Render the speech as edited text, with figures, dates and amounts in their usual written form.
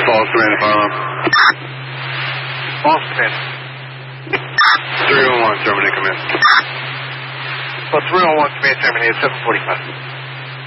False command, fire alarm. False command. 301, terminate command. Well, 301 command terminated, 745.